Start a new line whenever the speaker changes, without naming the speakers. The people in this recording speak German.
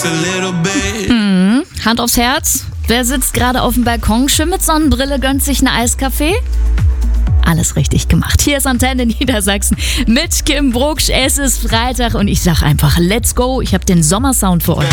Hand aufs Herz. Wer sitzt gerade auf dem Balkon, schön mit Sonnenbrille, gönnt sich einen Eiskaffee? Alles richtig gemacht. Hier ist Antenne Niedersachsen mit Kim Brugsch. Es ist Freitag und ich sag einfach, let's go. Ich habe den Sommersound für euch.